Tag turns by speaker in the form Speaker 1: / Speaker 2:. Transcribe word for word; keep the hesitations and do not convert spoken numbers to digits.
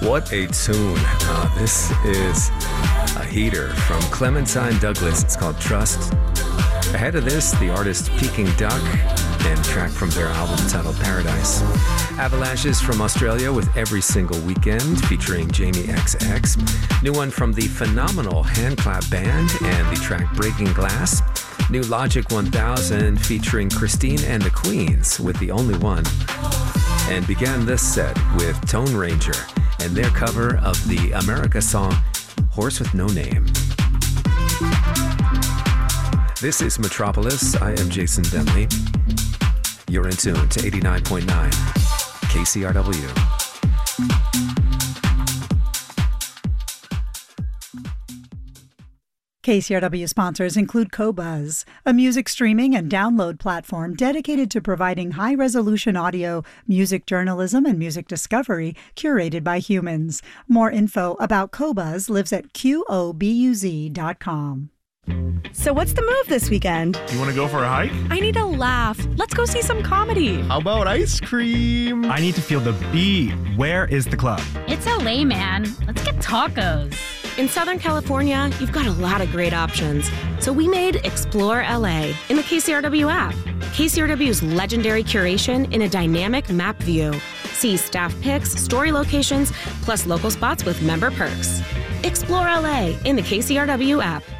Speaker 1: What a tune. Uh, this is a heater from Clementine Douglas. It's called Trust. Ahead of this, the artist Peking Duck and a track from their album titled Paradise. Avalanches from Australia with Every Single Weekend featuring Jamie X X. New one from the phenomenal Handclap Band and the track Breaking Glass. New Logic one thousand featuring Christine and the Queens with The Only One. And began this set with Tone Ranger and their cover of the America song Horse with No Name. This is Metropolis. I am Jason Bentley. You're in tune to eighty-nine point nine K C R W.
Speaker 2: K C R W sponsors include Qobuz, a music streaming and download platform dedicated to providing high-resolution audio, music journalism, and music discovery curated by humans. More info about Qobuz lives at Q O B U Z dot com.
Speaker 3: So what's the move this weekend?
Speaker 4: You want to go for a hike?
Speaker 3: I need a laugh. Let's go see some comedy.
Speaker 4: How about ice cream?
Speaker 5: I need to feel the beat. Where is the club?
Speaker 6: It's L A, man. Let's get tacos.
Speaker 7: In Southern California, you've got a lot of great options. So we made Explore L A in the K C R W app. K C R W's legendary curation in a dynamic map view. See staff pics, story locations, plus local spots with member perks. Explore L A in the K C R W app.